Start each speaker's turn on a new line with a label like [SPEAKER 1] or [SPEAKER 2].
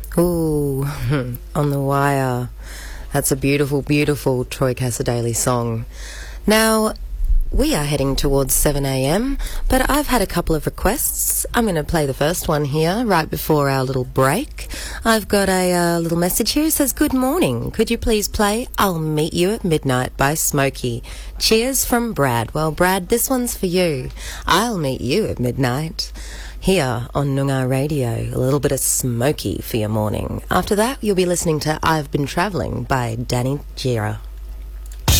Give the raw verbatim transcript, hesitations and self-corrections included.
[SPEAKER 1] Ooh, On the Wire. That's a beautiful, beautiful Troy Cassar-Daley song. Now, we are heading towards seven a m, but I've had a couple of requests. I'm going to play the first one here right before our little break. I've got a uh, little message here. It says, "Good morning. Could you please play I'll Meet You at Midnight by Smokey? Cheers from Brad." Well, Brad, this one's for you. I'll Meet You at Midnight. Here on Noongar Radio, a little bit of Smokey for your morning. After that, you'll be listening to I've Been Travelling by Danny Gira.